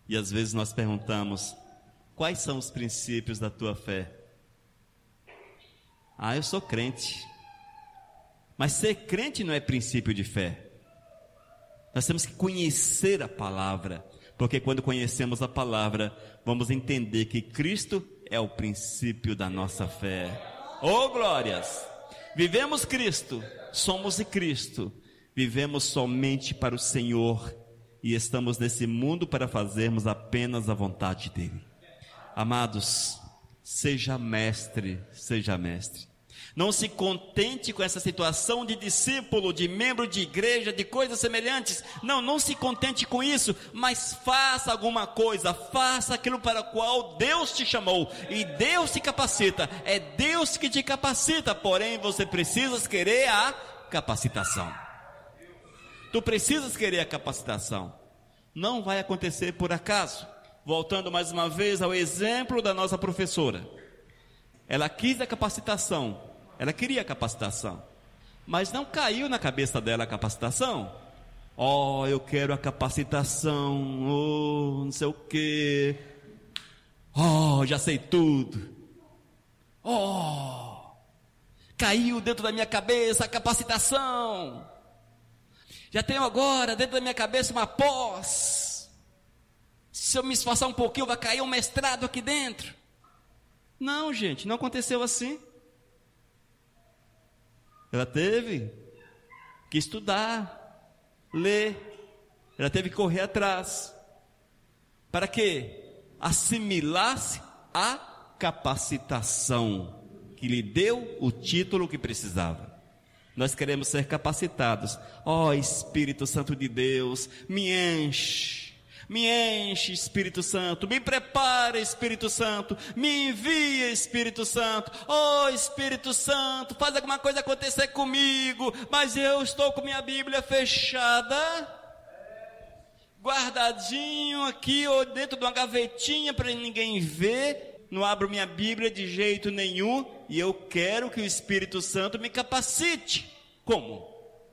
E às vezes nós perguntamos: quais são os princípios da tua fé? Eu sou crente. Mas ser crente não é princípio de fé. Nós temos que conhecer a palavra, porque quando conhecemos a palavra, vamos entender que Cristo é o princípio da nossa fé. Oh, glórias! Vivemos Cristo, somos de Cristo, vivemos somente para o Senhor e estamos nesse mundo para fazermos apenas a vontade dEle. Amados, seja mestre, seja mestre. Não se contente com essa situação de discípulo, de membro de igreja, de coisas semelhantes. Não se contente com isso, mas faça alguma coisa, faça aquilo para o qual Deus te chamou. E Deus te capacita, é Deus que te capacita, porém você precisa querer a capacitação. Tu precisas querer a capacitação. Não vai acontecer por acaso. Voltando mais uma vez ao exemplo da nossa professora. Ela quis a capacitação. Ela queria a capacitação, mas não caiu na cabeça dela a capacitação. Eu quero a capacitação, não sei o quê. Já sei tudo. Caiu dentro da minha cabeça a capacitação. Já tenho agora dentro da minha cabeça uma pós. Se eu me esforçar um pouquinho, vai cair um mestrado aqui dentro. Não, gente, não aconteceu assim. Ela teve que estudar, ler, ela teve que correr atrás, para que assimilasse a capacitação, que lhe deu o título que precisava. Nós queremos ser capacitados. Espírito Santo de Deus, me enche, Espírito Santo, me prepara, Espírito Santo, me envia, Espírito Santo. Espírito Santo, faz alguma coisa acontecer comigo, mas eu estou com minha Bíblia fechada, guardadinho aqui, ou dentro de uma gavetinha para ninguém ver, não abro minha Bíblia de jeito nenhum, e eu quero que o Espírito Santo me capacite. Como?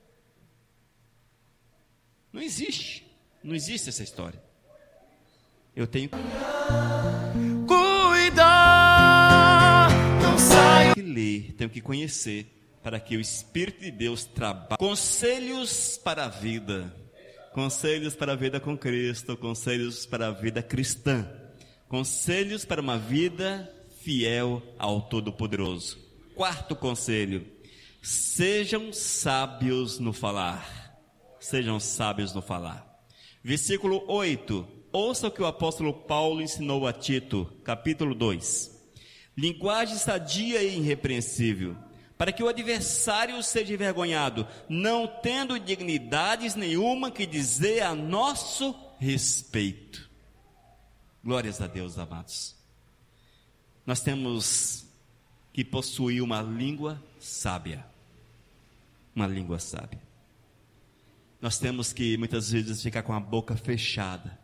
Não existe essa história. Eu tenho que cuidar, não saio. Tenho que ler, tenho que conhecer, para que o Espírito de Deus trabalhe. Conselhos para a vida, conselhos para a vida com Cristo, conselhos para a vida cristã, conselhos para uma vida fiel ao Todo-Poderoso. Quarto conselho: sejam sábios no falar. Sejam sábios no falar. Versículo 8, ouça o que o apóstolo Paulo ensinou a Tito, capítulo 2. Linguagem sadia e irrepreensível, para que o adversário seja envergonhado, não tendo dignidades nenhuma que dizer a nosso respeito. Glórias a Deus, amados. Nós temos que possuir uma língua sábia. Uma língua sábia. Nós temos que muitas vezes ficar com a boca fechada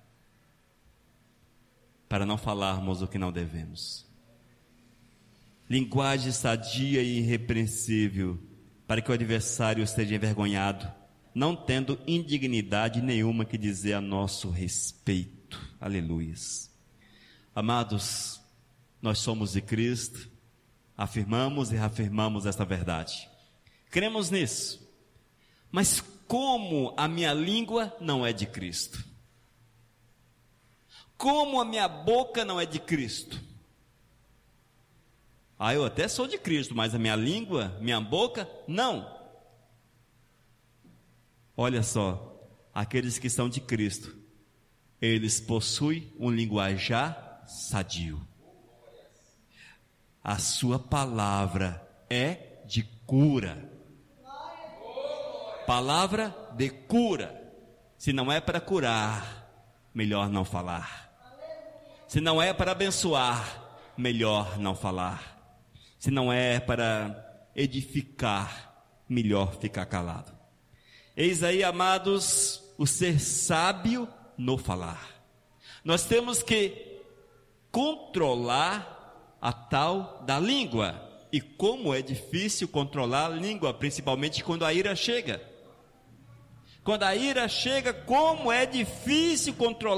para não falarmos o que não devemos. Linguagem sadia e irrepreensível, para que o adversário esteja envergonhado, não tendo indignidade nenhuma que dizer a nosso respeito. Aleluias. Amados, nós somos de Cristo, afirmamos e reafirmamos esta verdade. Cremos nisso. Mas como a minha língua não é de Cristo? Como a minha boca não é de Cristo? Eu até sou de Cristo, mas a minha língua, minha boca, não. Olha só, aqueles que são de Cristo, eles possuem um linguajar sadio. A sua palavra é de cura. Palavra de cura. Se não é para curar, melhor não falar. Se não é para abençoar, melhor não falar. Se não é para edificar, melhor ficar calado. Eis aí, amados, o ser sábio no falar. Nós temos que controlar a tal da língua. E como é difícil controlar a língua, principalmente quando a ira chega. Quando a ira chega, como é difícil controlar